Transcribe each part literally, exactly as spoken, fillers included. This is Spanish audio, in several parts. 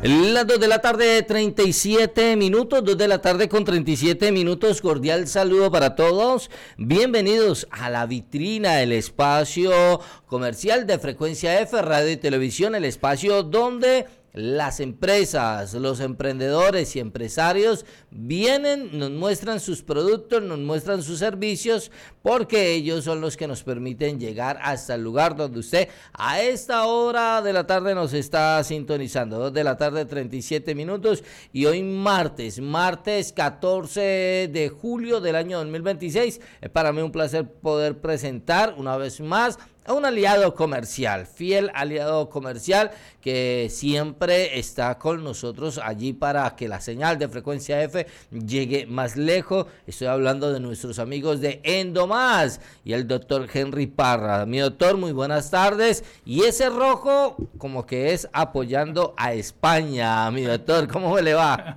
Las dos de la tarde, treinta y siete minutos, dos de la tarde con treinta y siete minutos, cordial saludo para todos, bienvenidos a La Vitrina, el espacio comercial de Frecuencia F, radio y televisión, el espacio donde las empresas, los emprendedores y empresarios vienen, nos muestran sus productos, nos muestran sus servicios, porque ellos son los que nos permiten llegar hasta el lugar donde usted a esta hora de la tarde nos está sintonizando. Dos de la tarde, treinta y siete minutos, y hoy martes, martes catorce de julio del año dos mil veintiséis. Es para mí un placer poder presentar una vez más a un aliado comercial, fiel aliado comercial que siempre está con nosotros allí para que la señal de Frecuencia F llegue más lejos. Estoy hablando de nuestros amigos de Endomás y el doctor Henry Parra. Mi doctor, muy buenas tardes. Y ese rojo como que es apoyando a España. Mi doctor, ¿cómo le va?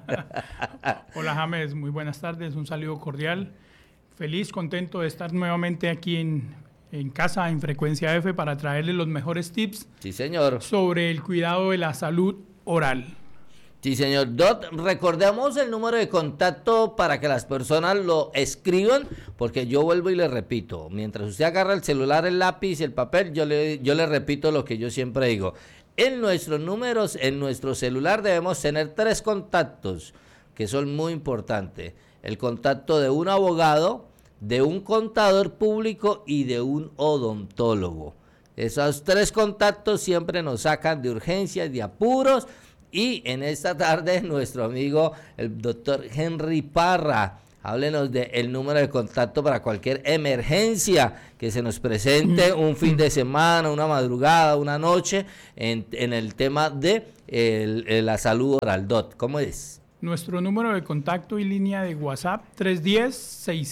Hola James, muy buenas tardes, un saludo cordial. Feliz, contento de estar nuevamente aquí en en casa, en Frecuencia F, para traerle los mejores tips. Sí, señor. Sobre el cuidado de la salud oral. Sí, señor. Doc, recordemos el número de contacto para que las personas lo escriban, porque yo vuelvo y le repito, mientras usted agarra el celular, el lápiz, el papel, yo le, yo le repito lo que yo siempre digo. En nuestros números, en nuestro celular debemos tener tres contactos, que son muy importantes. El contacto de un abogado, de un contador público y de un odontólogo. Esos tres contactos siempre nos sacan de urgencias, de apuros. Y en esta tarde nuestro amigo el doctor Henry Parra, háblenos del número de contacto para cualquier emergencia que se nos presente un fin de semana, una madrugada, una noche en, en el tema de el, el, la salud oral. Doc, ¿cómo es? Nuestro número de contacto y línea de WhatsApp, tres uno cero, seis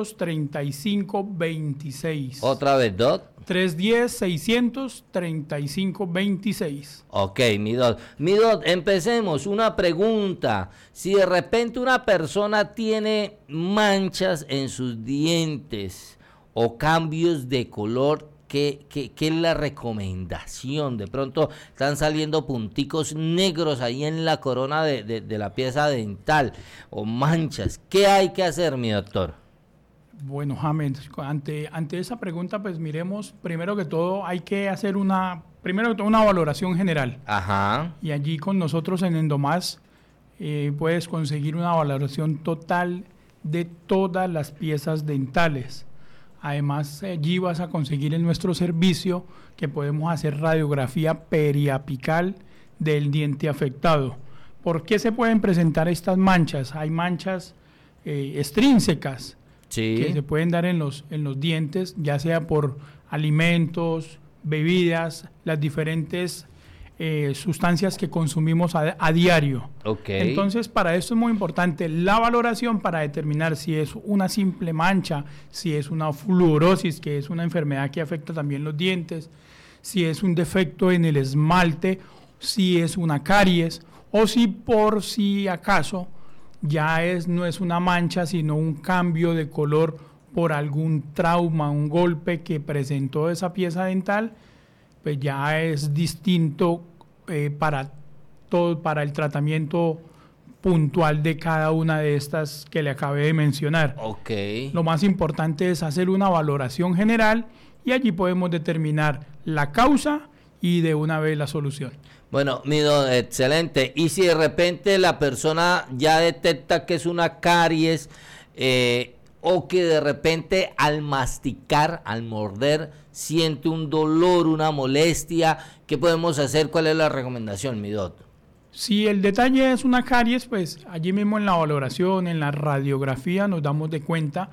tres cinco, dos seis. ¿Otra vez, Doc? tres uno cero, seis tres cinco, dos seis. Ok, mi Doc. Mi Doc, empecemos. Una pregunta. Si de repente una persona tiene manchas en sus dientes o cambios de color, ¿Qué, qué, ¿Qué es la recomendación? De pronto están saliendo punticos negros ahí en la corona de, de, de la pieza dental o manchas. ¿Qué hay que hacer, mi doctor? Bueno, James, ante, ante esa pregunta, pues miremos, primero que todo hay que hacer una, primero que todo una valoración general. Ajá. Y allí con nosotros en Endomás eh, puedes conseguir una valoración total de todas las piezas dentales. Además, allí vas a conseguir en nuestro servicio que podemos hacer radiografía periapical del diente afectado. ¿Por qué se pueden presentar estas manchas? Hay manchas eh, extrínsecas, sí, que se pueden dar en los, en los dientes, ya sea por alimentos, bebidas, las diferentes eh, sustancias que consumimos a, a diario. Okay. Entonces, para esto es muy importante la valoración para determinar si es una simple mancha, si es una fluorosis, que es una enfermedad que afecta también los dientes, si es un defecto en el esmalte, si es una caries, o si por si acaso ya es, no es una mancha, sino un cambio de color por algún trauma, un golpe que presentó esa pieza dental, pues ya es distinto eh, para todo, para el tratamiento puntual de cada una de estas que le acabé de mencionar. Okay. Lo más importante es hacer una valoración general y allí podemos determinar la causa y de una vez la solución. Bueno, mi don, excelente. Y si de repente la persona ya detecta que es una caries, eh, o que de repente al masticar, al morder, siente un dolor, una molestia, ¿qué podemos hacer? ¿Cuál es la recomendación, mi doctor? Si el detalle es una caries, pues allí mismo en la valoración, en la radiografía, nos damos de cuenta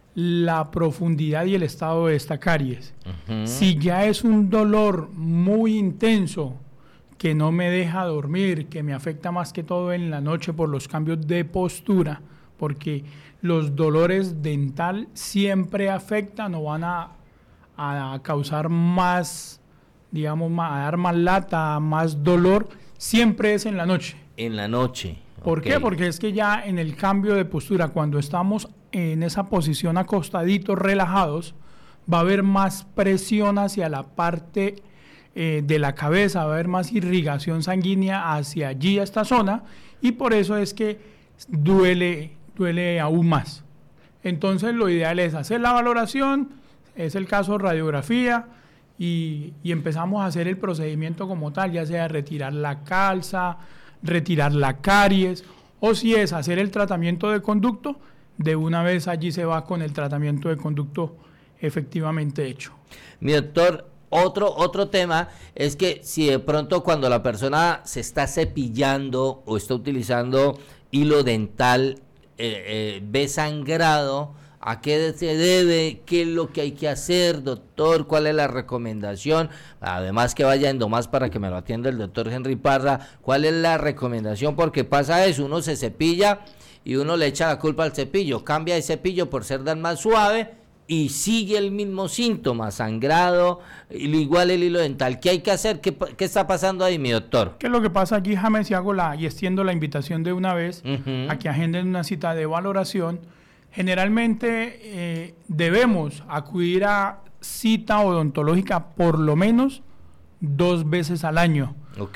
la profundidad y el estado de esta caries. Uh-huh. Si ya es un dolor muy intenso, que no me deja dormir, que me afecta más que todo en la noche por los cambios de postura, porque los dolores dental siempre afectan o van a, a causar más, digamos, más, a dar más lata, más dolor, siempre es en la noche. En la noche. ¿Por okay. qué? Porque es que ya en el cambio de postura, cuando estamos en esa posición acostaditos, relajados, va a haber más presión hacia la parte eh, de la cabeza, va a haber más irrigación sanguínea hacia allí, a esta zona, y por eso es que duele, duele aún más. Entonces lo ideal es hacer la valoración, es el caso radiografía, y, y empezamos a hacer el procedimiento como tal, ya sea retirar la calza, retirar la caries, o si es hacer el tratamiento de conducto, de una vez allí se va con el tratamiento de conducto efectivamente hecho. Mi doctor, otro, otro tema es que si de pronto cuando la persona se está cepillando o está utilizando hilo dental, eh, eh, ve sangrado, ¿a qué se debe? ¿Qué es lo que hay que hacer, doctor? ¿Cuál es la recomendación? Además que vaya a Endomás para que me lo atienda el doctor Henry Parra. ¿Cuál es la recomendación? Porque pasa eso, uno se cepilla y uno le echa la culpa al cepillo, cambia el cepillo por ser más suave y sigue el mismo síntoma, sangrado, igual el hilo dental. ¿Qué hay que hacer? ¿Qué, qué está pasando ahí, mi doctor? ¿Qué es lo que pasa aquí, James? Y hago la, y extiendo la invitación de una vez uh-huh. a que agenden una cita de valoración. Generalmente eh, debemos acudir a cita odontológica por lo menos dos veces al año. Ok.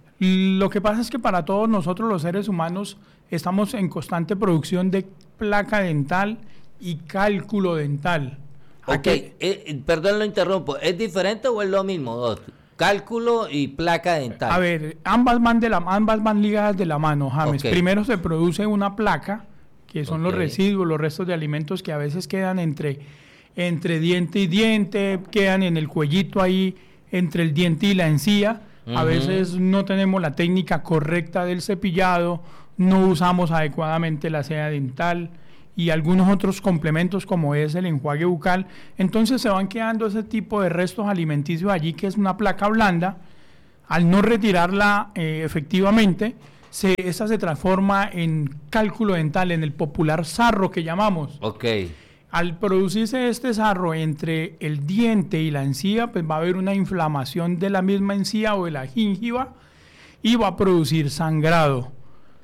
Lo que pasa es que para todos nosotros los seres humanos estamos en constante producción de placa dental y cálculo dental. Ok, eh, perdón, lo interrumpo. ¿Es diferente o es lo mismo, doctor? Cálculo y placa dental. A ver, ambas van, de la, ambas van ligadas de la mano, James. Okay. Primero se produce una placa, que son okay. los residuos, los restos de alimentos que a veces quedan entre, entre diente y diente, quedan en el cuellito ahí, entre el diente y la encía. Uh-huh. A veces no tenemos la técnica correcta del cepillado, no usamos adecuadamente la seda dental y algunos otros complementos como es el enjuague bucal. Entonces se van quedando ese tipo de restos alimenticios allí, que es una placa blanda. Al no retirarla eh, efectivamente, Se, esa se transforma en cálculo dental, en el popular sarro que llamamos. Ok. Al producirse este sarro entre el diente y la encía, pues va a haber una inflamación de la misma encía o de la gingiva y va a producir sangrado.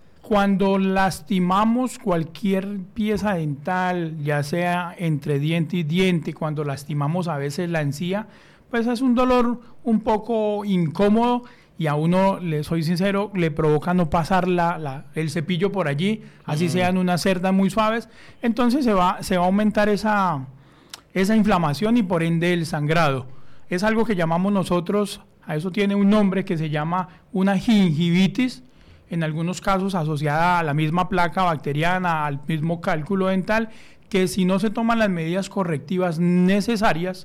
Cuando lastimamos cualquier pieza dental, ya sea entre diente y diente, cuando lastimamos a veces la encía, pues es un dolor un poco incómodo. Y a uno, le soy sincero, le provoca no pasar la, la, el cepillo por allí, así mm. sean unas cerdas muy suaves. Entonces se va, se va a aumentar esa, esa inflamación y por ende el sangrado. Es algo que llamamos nosotros, a eso tiene un nombre que se llama una gingivitis, en algunos casos asociada a la misma placa bacteriana, al mismo cálculo dental, que si no se toman las medidas correctivas necesarias,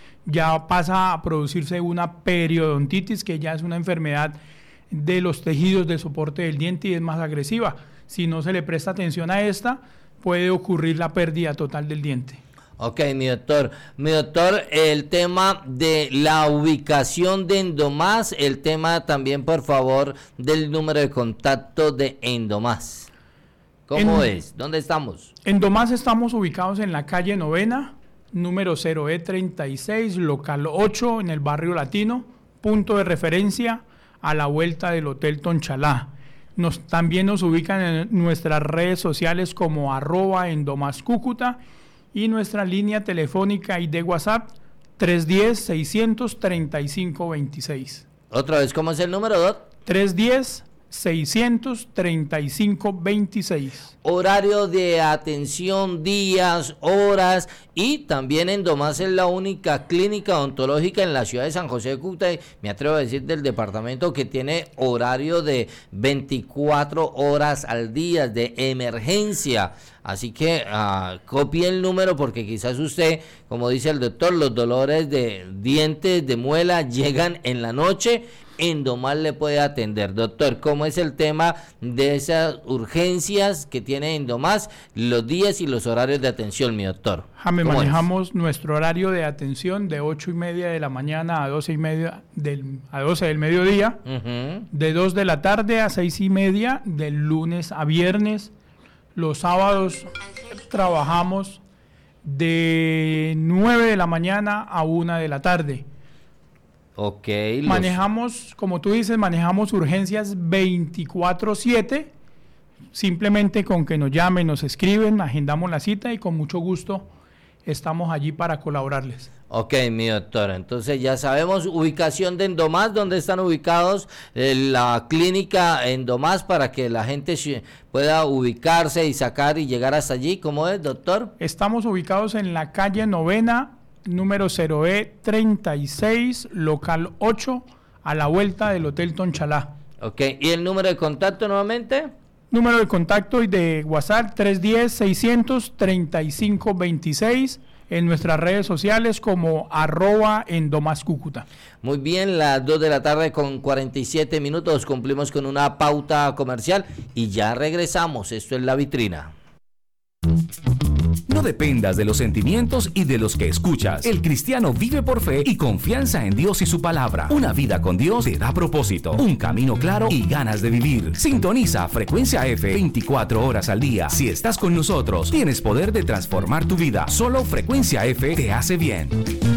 ya pasa a producirse una periodontitis, que ya es una enfermedad de los tejidos de soporte del diente y es más agresiva. Si no se le presta atención a esta, puede ocurrir la pérdida total del diente. Ok, mi doctor. Mi doctor, el tema de la ubicación de Endomás, el tema también, por favor, del número de contacto de Endomás. ¿Cómo en, es? ¿Dónde estamos? Endomás estamos ubicados en la calle Novena, número cero E treinta y seis, local ocho, en el barrio Latino, punto de referencia a la vuelta del Hotel Tonchalá. Nos, también nos ubican en nuestras redes sociales como arroba Endomás Cúcuta y nuestra línea telefónica y de WhatsApp tres uno cero, seis tres cinco, dos seis. Otra vez, ¿cómo es el número, Doc? tres uno cero, seis tres cinco, dos seis. Horario de atención, días, horas, y también Endomás es la única clínica odontológica en la ciudad de San José de Cúcuta, y me atrevo a decir del departamento, que tiene horario de veinticuatro horas al día de emergencia. Así que uh, copie el número, porque quizás usted, como dice el doctor, los dolores de dientes, de muela llegan en la noche. Endomás le puede atender. Doctor, ¿cómo es el tema de esas urgencias que tiene Endomás, los días y los horarios de atención, mi doctor? Jaime, manejamos es? nuestro horario de atención de ocho y media de la mañana a doce y media del, a doce del mediodía, uh-huh. de dos de la tarde a seis y media, del lunes a viernes. Los sábados trabajamos de nueve de la mañana a una de la tarde. Ok. Manejamos, los... como tú dices, manejamos urgencias veinticuatro siete, simplemente con que nos llamen, nos escriben, agendamos la cita y con mucho gusto estamos allí para colaborarles. Ok, mi doctor, entonces ya sabemos, ubicación de Endomás, ¿dónde están ubicados eh, la clínica Endomás para que la gente pueda ubicarse y sacar y llegar hasta allí? ¿Cómo es, doctor? Estamos ubicados en la calle Novena, número cero E treinta y seis, local ocho, a la vuelta del Hotel Tonchalá. Ok, ¿y el número de contacto nuevamente? Número de contacto y de WhatsApp tres uno cero, seiscientos treinta y cinco veintiséis, en nuestras redes sociales como arroba Endomás Cúcuta. Muy bien, las dos de la tarde con cuarenta y siete minutos, cumplimos con una pauta comercial y ya regresamos. Esto es La Vitrina. No dependas de los sentimientos y de los que escuchas. El cristiano vive por fe y confianza en Dios y su palabra. Una vida con Dios te da propósito, un camino claro y ganas de vivir. Sintoniza Frecuencia F veinticuatro horas al día. Si estás con nosotros, tienes poder de transformar tu vida. Solo Frecuencia F te hace bien.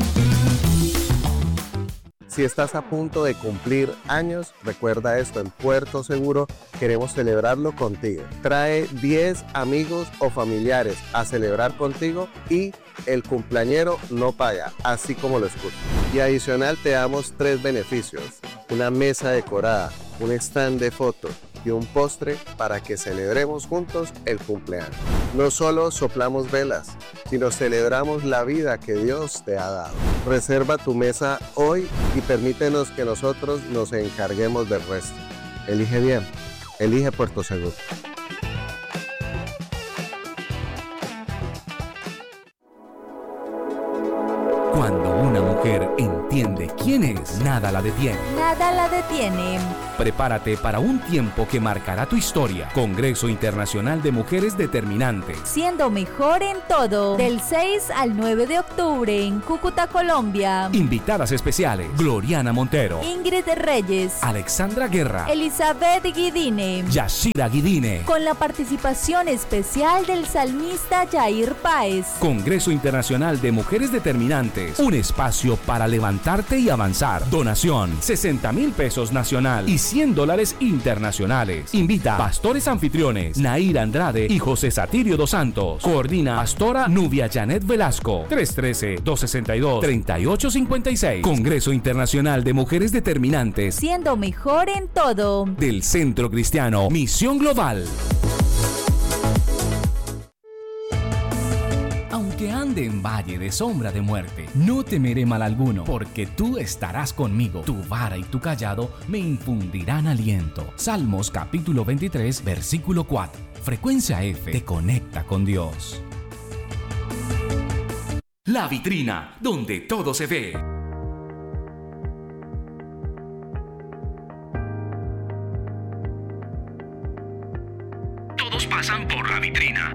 Si estás a punto de cumplir años, recuerda esto, en Puerto Seguro queremos celebrarlo contigo. Trae diez amigos o familiares a celebrar contigo y el cumpleañero no paga, así como lo escuchas. Y adicional te damos tres beneficios: una mesa decorada, un stand de fotos y un postre para que celebremos juntos el cumpleaños. No solo soplamos velas, sino celebramos la vida que Dios te ha dado. Reserva tu mesa hoy y permítenos que nosotros nos encarguemos del resto. Elige bien, elige Puerto Seguro. Cuando una mujer entiende quién es, nada la detiene. Nada la detiene. Prepárate para un tiempo que marcará tu historia. Congreso Internacional de Mujeres Determinantes. Siendo mejor en todo. Del seis al nueve de octubre en Cúcuta, Colombia. Invitadas especiales: Gloriana Montero, Ingrid Reyes, Alexandra Guerra, Elizabeth Guidine, Yashira Guidine. Con la participación especial del salmista Jair Páez. Congreso Internacional de Mujeres Determinantes. Un espacio para levantarte y avanzar. Donación: sesenta mil pesos nacional y cien dólares internacionales. Invita pastores anfitriones Nair Andrade y José Satirio dos Santos. Coordina pastora Nubia Janet Velasco. tres uno tres, dos seis dos, tres ocho cinco seis. Congreso Internacional de Mujeres Determinantes. Siendo mejor en todo. Del Centro Cristiano Misión Global. Aunque ande en valle de sombra de muerte, no temeré mal alguno, porque tú estarás conmigo. Tu vara y tu callado me infundirán aliento. Salmos capítulo veintitrés, versículo cuatro. Frecuencia F te conecta con Dios. La Vitrina, donde todo se ve. Todos pasan por La Vitrina.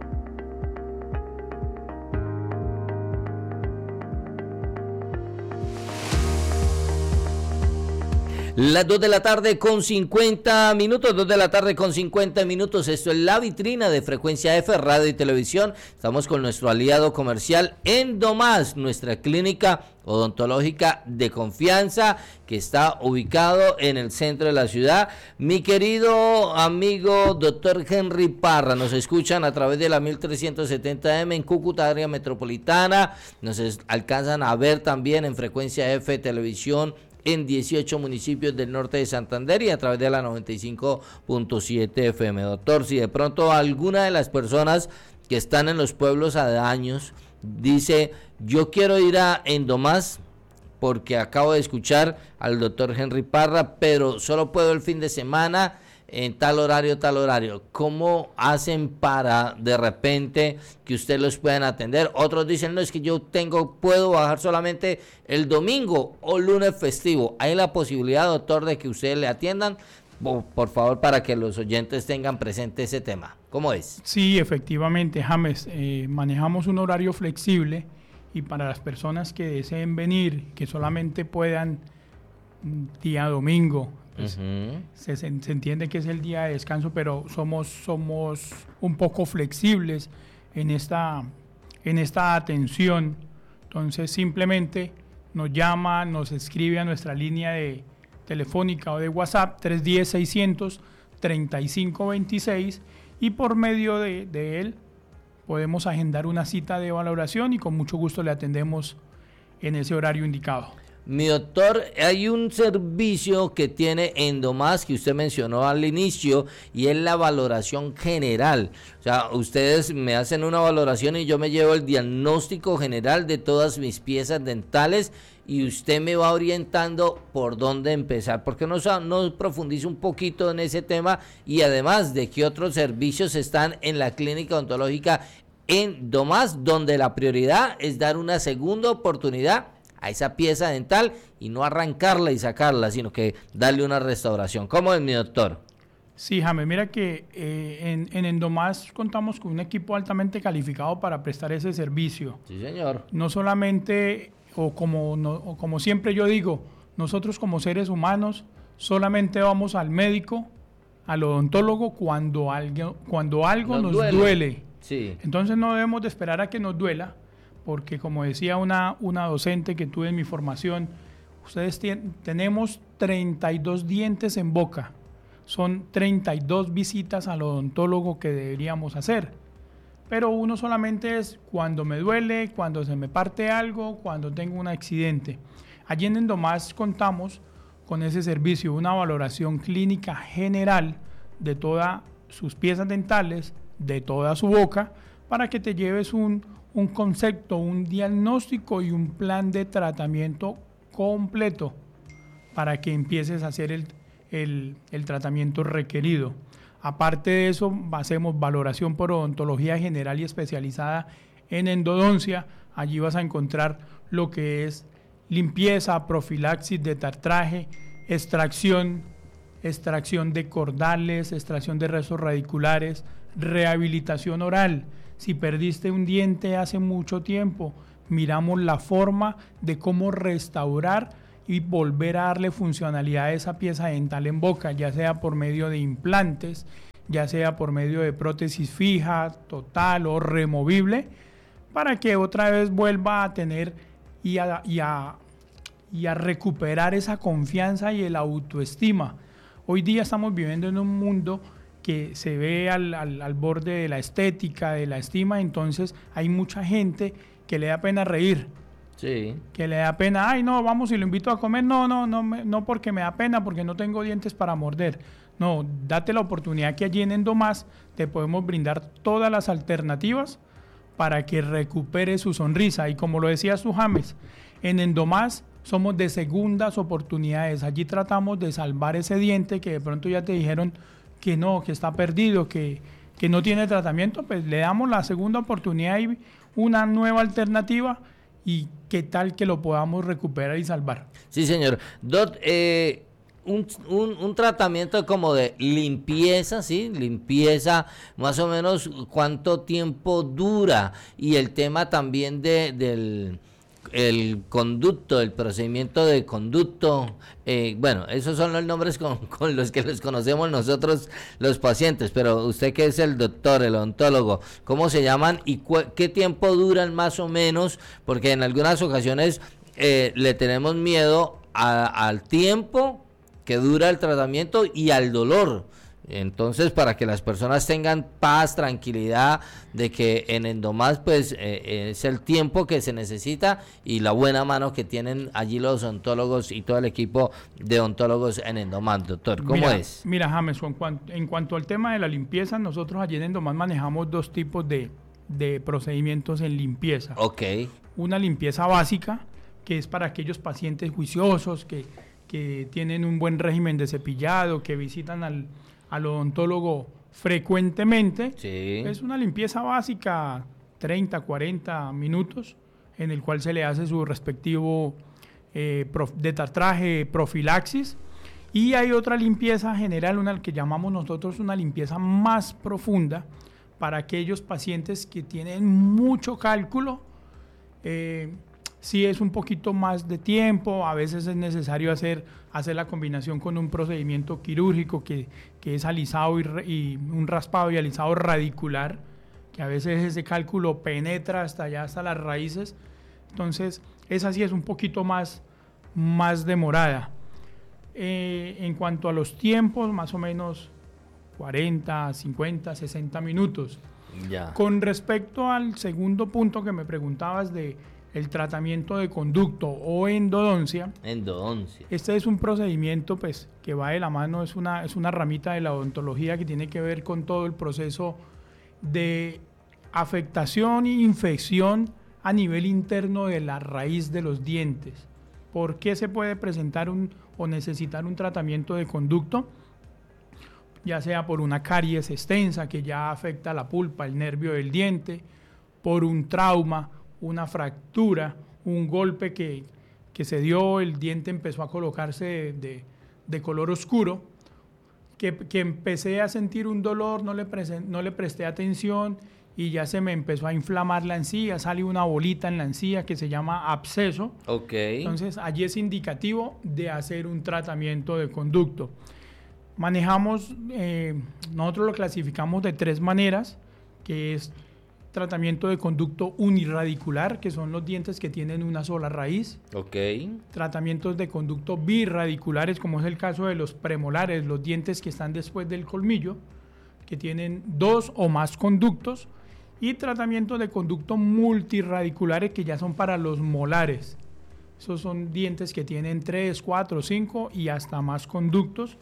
Las dos de la tarde con cincuenta minutos, dos de la tarde con cincuenta minutos, esto es La Vitrina de Frecuencia F, Radio y Televisión. Estamos con nuestro aliado comercial Endomás, nuestra clínica odontológica de confianza que está ubicado en el centro de la ciudad. Mi querido amigo doctor Henry Parra, nos escuchan a través de la mil trescientos setenta eme en Cúcuta, área metropolitana, nos es, alcanzan a ver también en Frecuencia F Televisión en dieciocho municipios del norte de Santander y a través de la noventa y cinco punto siete F M. Doctor, si de pronto alguna de las personas que están en los pueblos aledaños dice, yo quiero ir a Endomás porque acabo de escuchar al doctor Henry Parra, pero solo puedo el fin de semana, en tal horario, tal horario. ¿Cómo hacen para de repente que ustedes los puedan atender? Otros dicen, no, es que yo tengo, puedo bajar solamente el domingo o lunes festivo. ¿Hay la posibilidad, doctor, de que ustedes le atiendan? Por favor, para que los oyentes tengan presente ese tema. ¿Cómo es? Sí, efectivamente, James, eh, manejamos un horario flexible y para las personas que deseen venir, que solamente puedan día domingo, pues, uh-huh. se, se entiende que es el día de descanso, pero somos, somos un poco flexibles en esta, en esta atención. Entonces simplemente nos llama, nos escribe a nuestra línea de telefónica o de WhatsApp tres uno cero, seiscientos, treinta y cinco veintiséis y por medio de, de él podemos agendar una cita de valoración y con mucho gusto le atendemos en ese horario indicado. Mi doctor, hay un servicio que tiene Endomás que usted mencionó al inicio y es la valoración general. O sea, ustedes me hacen una valoración y yo me llevo el diagnóstico general de todas mis piezas dentales y usted me va orientando por dónde empezar. ¿Por qué no, no profundiza un poquito en ese tema? Y además, ¿de qué otros servicios están en la clínica odontológica Endomás, donde la prioridad es dar una segunda oportunidad a esa pieza dental y no arrancarla y sacarla, sino que darle una restauración? ¿Cómo es, mi doctor? Sí, James, mira que eh, en, en Endomás contamos con un equipo altamente calificado para prestar ese servicio. Sí, señor. No solamente, o como, no, o como siempre yo digo, nosotros como seres humanos solamente vamos al médico, al odontólogo, cuando algo, cuando algo nos, nos duele. duele. Sí. Entonces no debemos de esperar a que nos duela, porque como decía una, una docente que tuve en mi formación, ustedes tienen, tenemos treinta y dos dientes en boca, son treinta y dos visitas al odontólogo que deberíamos hacer, pero uno solamente es cuando me duele, cuando se me parte algo, cuando tengo un accidente. Allí en Endomás contamos con ese servicio, una valoración clínica general de todas sus piezas dentales, de toda su boca, para que te lleves un un concepto, un diagnóstico y un plan de tratamiento completo para que empieces a hacer el, el, el tratamiento requerido. Aparte de eso, hacemos valoración por odontología general y especializada en endodoncia. Allí vas a encontrar lo que es limpieza, profilaxis de tartraje, extracción, extracción de cordales, extracción de restos radiculares, rehabilitación oral. Si perdiste un diente hace mucho tiempo, miramos la forma de cómo restaurar y volver a darle funcionalidad a esa pieza dental en boca, ya sea por medio de implantes, ya sea por medio de prótesis fija, total o removible, para que otra vez vuelva a tener y a, y a, y a recuperar esa confianza y el autoestima. Hoy día estamos viviendo en un mundo que se ve al, al, al borde de la estética, de la estima, entonces hay mucha gente que le da pena reír, sí, que le da pena, ay no, vamos y lo invito a comer, no, no, no, me, no porque me da pena, porque no tengo dientes para morder. No, date la oportunidad que allí en Endomás te podemos brindar todas las alternativas para que recupere su sonrisa. Y como lo decía su James, en Endomás somos de segundas oportunidades, allí tratamos de salvar ese diente que de pronto ya te dijeron que no, que está perdido, que, que no tiene tratamiento, pues le damos la segunda oportunidad y una nueva alternativa y qué tal que lo podamos recuperar y salvar. Sí, señor. Doc, eh, un, un, un tratamiento como de limpieza, ¿sí? Limpieza, más o menos, ¿cuánto tiempo dura? Y el tema también de, del... el conducto, el procedimiento de conducto, eh, bueno, esos son los nombres con, con los que los conocemos nosotros los pacientes, pero usted que es el doctor, el odontólogo, ¿cómo se llaman y cu- qué tiempo duran más o menos? Porque en algunas ocasiones eh, le tenemos miedo a, al tiempo que dura el tratamiento y al dolor. Entonces, para que las personas tengan paz, tranquilidad de que en Endomás pues eh, es el tiempo que se necesita y la buena mano que tienen allí los odontólogos y todo el equipo de odontólogos en Endomás, doctor. ¿Cómo mira, es? Mira, James, en cuanto, en cuanto al tema de la limpieza, nosotros allí en Endomás manejamos dos tipos de, de procedimientos en limpieza. Ok. Una limpieza básica, que es para aquellos pacientes juiciosos que, que tienen un buen régimen de cepillado, que visitan al al odontólogo frecuentemente. Sí. Es una limpieza básica, treinta, cuarenta minutos, en el cual se le hace su respectivo eh, prof, detartraje, profilaxis. Y hay otra limpieza general, una que llamamos nosotros una limpieza más profunda, para aquellos pacientes que tienen mucho cálculo. Eh, sí es un poquito más de tiempo, a veces es necesario hacer, hacer la combinación con un procedimiento quirúrgico que, que es alisado y, y un raspado y alisado radicular, que a veces ese cálculo penetra hasta allá, hasta las raíces. Entonces, esa sí es un poquito más, más demorada. Eh, en cuanto a los tiempos, más o menos cuarenta, cincuenta, sesenta minutos. Ya. Con respecto al segundo punto que me preguntabas de el tratamiento de conducto o endodoncia, Endodoncia. este es un procedimiento pues que va de la mano, es una, es una ramita de la odontología que tiene que ver con todo el proceso de afectación e infección a nivel interno de la raíz de los dientes. ¿Por qué se puede presentar un, o necesitar un tratamiento de conducto? Ya sea por una caries extensa que ya afecta la pulpa, el nervio del diente, por un trauma, una fractura, un golpe que, que se dio, el diente empezó a colocarse de, de, de color oscuro, que, que empecé a sentir un dolor, no le, presen, no le presté atención y ya se me empezó a inflamar la encía, sale una bolita en la encía que se llama absceso. Ok. Entonces allí es indicativo de hacer un tratamiento de conducto. Manejamos, eh, nosotros lo clasificamos de tres maneras, que es tratamiento de conducto uniradicular, que son los dientes que tienen una sola raíz. Ok. Tratamientos de conducto birradiculares, como es el caso de los premolares, los dientes que están después del colmillo, que tienen dos o más conductos. Y tratamientos de conducto multiradiculares, que ya son para los molares. Esos son dientes que tienen tres, cuatro, cinco y hasta más conductos.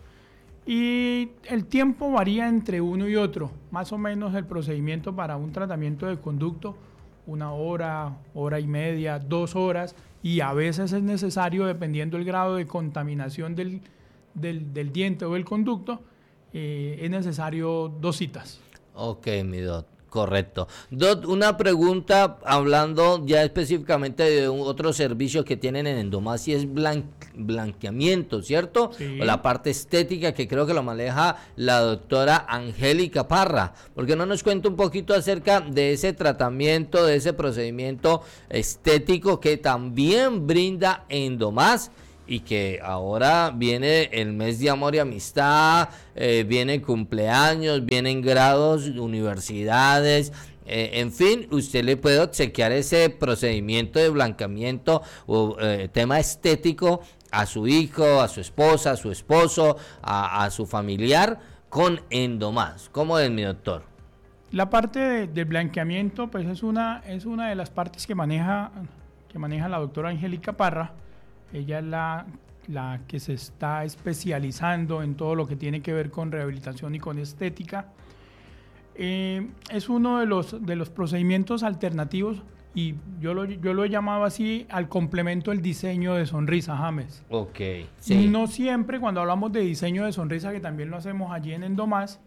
Y el tiempo varía entre uno y otro. Más o menos el procedimiento para un tratamiento de conducto, una hora, hora y media, dos horas. Y a veces es necesario, dependiendo del grado de contaminación del, del, del diente o del conducto, eh, es necesario dos citas. Ok, mi doc. Correcto. Doc, una pregunta hablando ya específicamente de un, otro servicio que tienen en Endomás y es blan, blanqueamiento, ¿cierto? Sí. O la parte estética que creo que lo maneja la doctora Angélica Parra. ¿Por qué no nos cuenta un poquito acerca de ese tratamiento, de ese procedimiento estético que también brinda Endomás? Y que ahora viene el mes de amor y amistad, eh, vienen cumpleaños, vienen grados, universidades, eh, en fin, usted le puede obsequiar ese procedimiento de blanqueamiento o eh, tema estético a su hijo, a su esposa, a su esposo, a, a su familiar con Endomás. ¿Cómo es, mi doctor? La parte de, del blanqueamiento pues es una, es una de las partes que maneja, que maneja la doctora Angélica Parra. Ella es la, la que se está especializando en todo lo que tiene que ver con rehabilitación y con estética. Eh, es uno de los, de los procedimientos alternativos y yo lo, yo lo he llamado así al complemento del diseño de sonrisa, James. Ok, sí. No siempre cuando hablamos de diseño de sonrisa, que también lo hacemos allí en Endomás,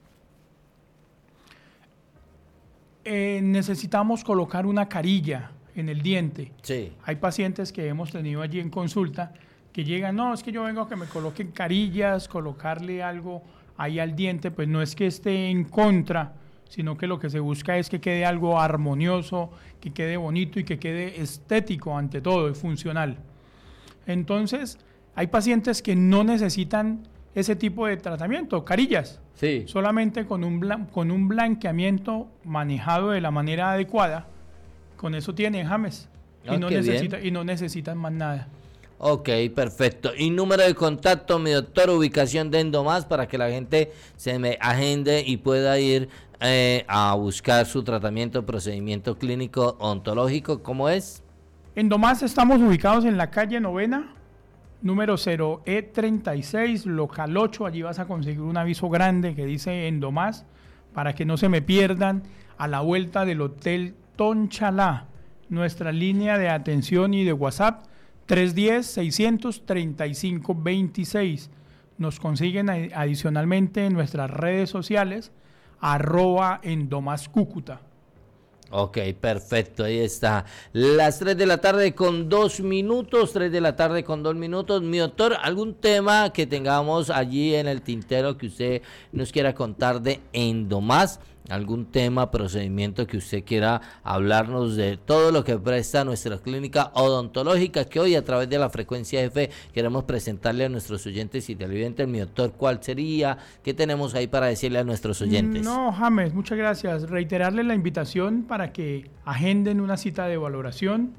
eh, necesitamos colocar una carilla en el diente. Sí. Hay pacientes que hemos tenido allí en consulta que llegan, no, es que yo vengo a que me coloquen carillas, colocarle algo ahí al diente, pues no es que esté en contra, sino que lo que se busca es que quede algo armonioso, que quede bonito y que quede estético ante todo y funcional. Entonces, hay pacientes que no necesitan ese tipo de tratamiento, carillas, Sí. solamente con un, blan- con un blanqueamiento manejado de la manera adecuada. Con eso tienen, James. Y, Ah, no qué necesita, bien. y no necesitan más nada. Ok, perfecto. Y número de contacto, mi doctor, ubicación de Endomás para que la gente se me agende y pueda ir eh, a buscar su tratamiento, procedimiento clínico ontológico. ¿Cómo es? En Endomás estamos ubicados en la calle Novena, número cero E treinta y seis, local ocho. Allí vas a conseguir un aviso grande que dice Endomás para que no se me pierdan, a la vuelta del Hotel Tonchalá. Nuestra línea de atención y de WhatsApp tres uno cero, seis tres cinco, dos seis. Nos consiguen adicionalmente en nuestras redes sociales, arroba Endomás Cúcuta. Ok, perfecto, ahí está. Las tres de la tarde con dos minutos, tres de la tarde con dos minutos. Mi doctor, ¿algún tema que tengamos allí en el tintero que usted nos quiera contar de Endomás? ¿Algún tema, procedimiento que usted quiera hablarnos de todo lo que presta nuestra clínica odontológica, que hoy a través de la frecuencia F queremos presentarle a nuestros oyentes y televidentes? Mi doctor, ¿cuál sería? ¿Qué tenemos ahí para decirle a nuestros oyentes? No, James, muchas gracias. Reiterarle la invitación para que agenden una cita de valoración,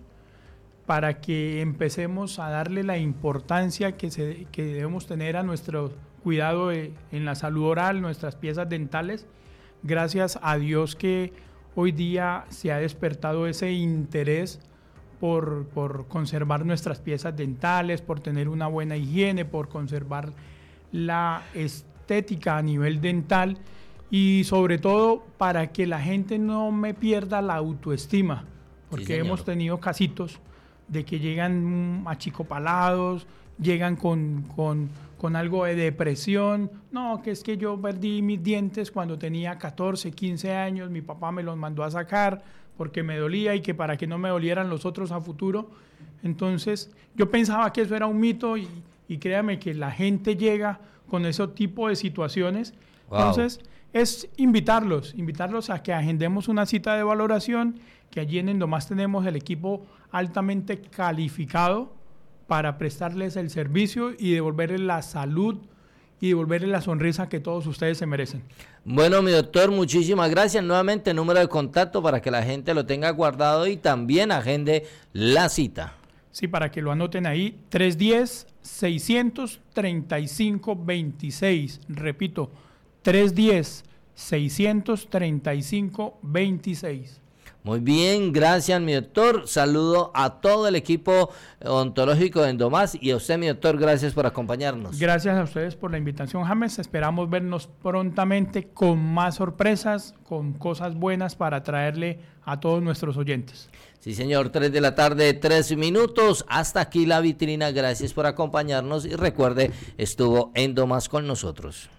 para que empecemos a darle la importancia que, se, que debemos tener a nuestro cuidado de, en la salud oral, nuestras piezas dentales. Gracias a Dios que hoy día se ha despertado ese interés por, por conservar nuestras piezas dentales, por tener una buena higiene, por conservar la estética a nivel dental y sobre todo para que la gente no me pierda la autoestima, porque sí, hemos tenido casitos de que llegan achicopalados, llegan con, con, con algo de depresión. No, que es que yo perdí mis dientes cuando tenía catorce, quince años, mi papá me los mandó a sacar porque me dolía y que para que no me dolieran los otros a futuro. Entonces yo pensaba que eso era un mito y, y créame que la gente llega con ese tipo de situaciones. Wow. Entonces es invitarlos, invitarlos a que agendemos una cita de valoración, que allí en Endomás tenemos el equipo altamente calificado para prestarles el servicio y devolverles la salud y devolverles la sonrisa que todos ustedes se merecen. Bueno, mi doctor, muchísimas gracias. Nuevamente, número de contacto para que la gente lo tenga guardado y también agende la cita. Sí, para que lo anoten ahí, tres uno cero, seis tres cinco, dos seis. Repito, tres uno cero, seis tres cinco, dos seis. Muy bien, gracias mi doctor, saludo a todo el equipo odontológico de Endomás y a usted mi doctor, gracias por acompañarnos. Gracias a ustedes por la invitación, James, esperamos vernos prontamente con más sorpresas, con cosas buenas para traerle a todos nuestros oyentes. Sí señor, tres de la tarde, tres minutos, hasta aquí la vitrina, gracias por acompañarnos y recuerde, estuvo Endomás con nosotros.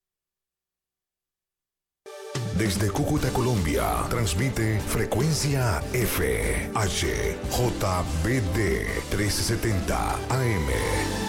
Desde Cúcuta, Colombia, transmite Frecuencia F, H, J B D trescientos setenta A M.